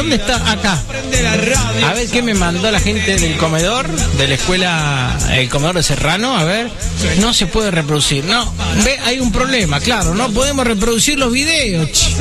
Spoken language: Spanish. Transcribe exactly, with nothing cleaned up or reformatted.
¿Dónde está? Acá. A ver qué me mandó la gente del comedor, de la escuela, el comedor de Serrano. A ver, no se puede reproducir. No, ve, hay un problema, claro, no podemos reproducir los videos.